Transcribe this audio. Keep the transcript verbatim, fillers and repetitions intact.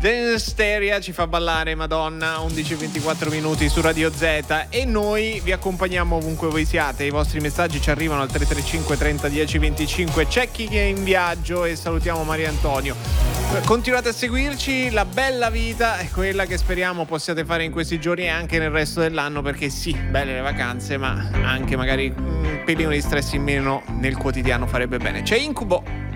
Denisteria ci fa ballare, Madonna. Undici e ventiquattro minuti su Radio Z e noi vi accompagniamo ovunque voi siate. I vostri messaggi ci arrivano al tre tre cinque trenta dieci venticinque. C'è chi è in viaggio e salutiamo Mario Antonio. Continuate a seguirci, la bella vita è quella che speriamo possiate fare in questi giorni e anche nel resto dell'anno, perché sì, belle le vacanze, ma anche magari un pelino di stress in meno nel quotidiano farebbe bene. C'è Incubo.